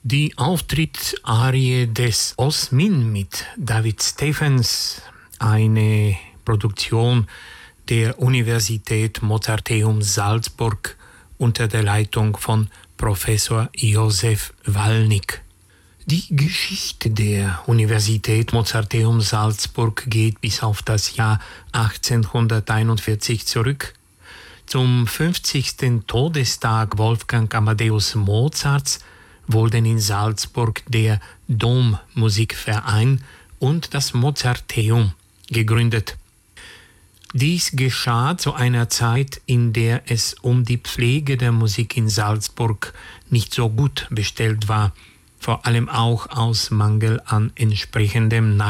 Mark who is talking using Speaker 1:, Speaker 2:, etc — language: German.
Speaker 1: Die Auftrittsarie des Osmin mit David Stephens, eine Produktion der Universität Mozarteum Salzburg unter der Leitung von Professor Josef Walnick. Die Geschichte der Universität Mozarteum Salzburg geht bis auf das Jahr 1841 zurück. Zum 50. Todestag Wolfgang Amadeus Mozarts wurden in Salzburg der Dommusikverein und das Mozarteum gegründet. Dies geschah zu einer Zeit, in der es um die Pflege der Musik in Salzburg nicht so gut bestellt war, vor allem auch aus Mangel an entsprechendem